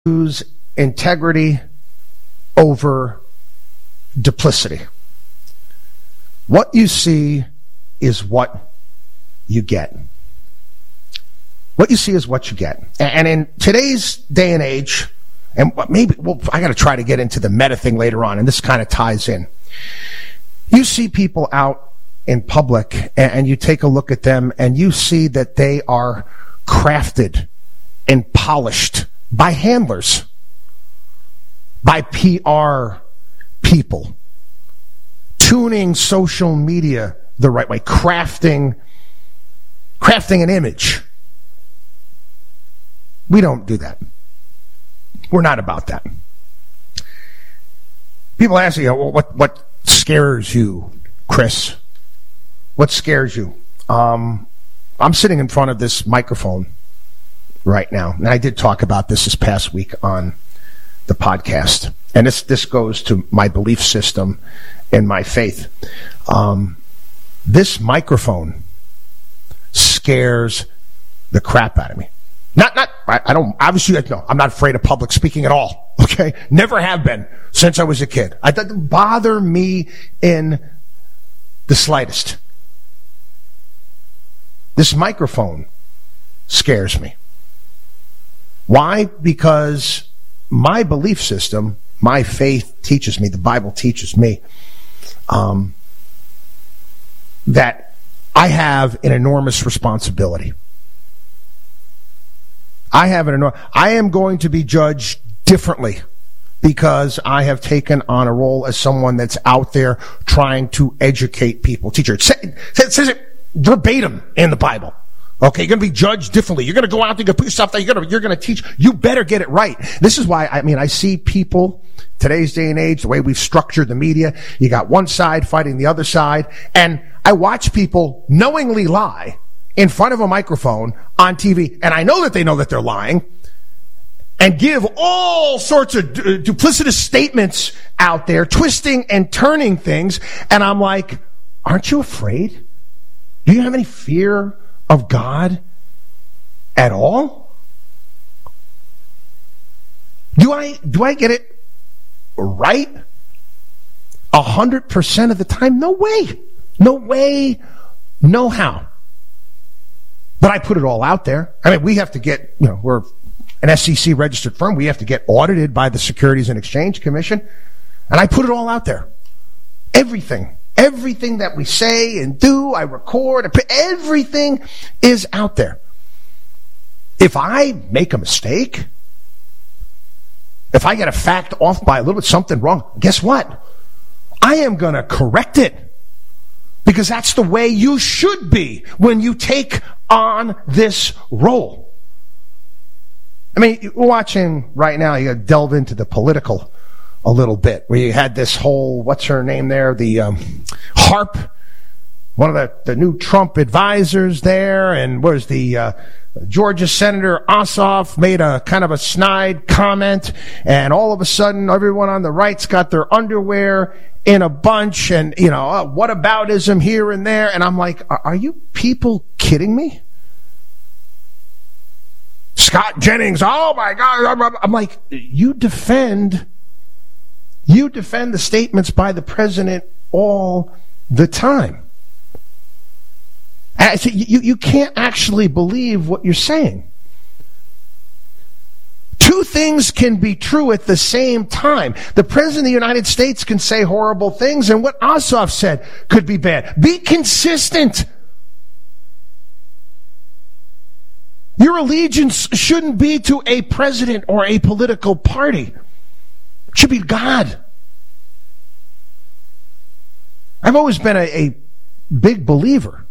choose integrity over duplicity. What you see is what you get. What you see is what you get. And in today's day and age, and maybe, I got to try to get into the meta thing later on, and this kind of ties in. You see people out in public, and you take a look at them, and you see that they are crafted and polished by handlers, by PR people, tuning social media the right way, crafting an image. We don't do that. We're not about that. People ask you, well, what scares you, Chris? What scares you? I'm sitting in front of this microphone right now, and I did talk about this past week on the podcast. And this goes to my belief system and my faith. This microphone scares the crap out of me. I don't, obviously, no, I'm not afraid of public speaking at all, okay? Never have been since I was a kid. It doesn't bother me in the slightest. This microphone scares me. Why? Because my belief system, my faith teaches me, the Bible teaches me, that I have an enormous responsibility. I am going to be judged differently because I have taken on a role as someone that's out there trying to educate people. Teacher, it says it verbatim in the Bible. Okay, you're going to be judged differently. You're going to go out there, you're going to put yourself there, you're going to teach. You better get it right. This is why, I see people, today's day and age, the way we've structured the media, you got one side fighting the other side, and I watch people knowingly lie in front of a microphone on TV, and I know that they know that they're lying, and give all sorts of duplicitous statements out there, twisting and turning things, and I'm like, aren't you afraid? Do you have any fear of God at all? Do I get it right 100% of the time? No way. No way. No how. But I put it all out there. We have to get, we're an SEC registered firm. We have to get audited by the Securities and Exchange Commission. And I put it all out there. Everything that we say and do, I record, everything is out there. If I make a mistake, if I get a fact off by a little bit, something wrong, guess what? I am going to correct it. Because that's the way you should be when you take on this role. We're watching right now, you got to delve into the political a little bit, where you had this whole, what's her name there, the Harp, one of the new Trump advisors there, and where's the Georgia Senator Ossoff made a kind of a snide comment, and all of a sudden everyone on the right's got their underwear in a bunch, and whataboutism here and there, and I'm like, are you people kidding me? Scott Jennings, oh my God, I'm like, you defend the statements by the president all the time. I say, you can't actually believe what you're saying. Two things can be true at the same time. The President of the United States can say horrible things, and what Ossoff said could be bad. Be consistent. Your allegiance shouldn't be to a president or a political party. It should be God. I've always been a big believer.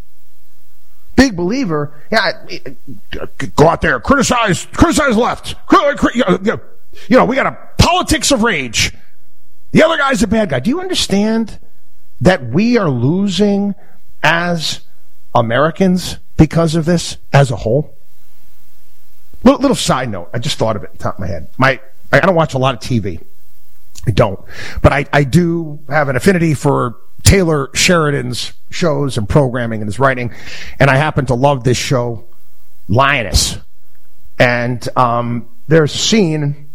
Yeah, go out there, criticize left. We got a politics of rage. The other guy's a bad guy. Do you understand that we are losing as Americans because of this as a whole? Little side note. I just thought of it on the top of my head. I don't watch a lot of TV. I don't. But I do have an affinity for Taylor Sheridan's shows and programming and his writing, and I happen to love this show, Lioness. And there's a scene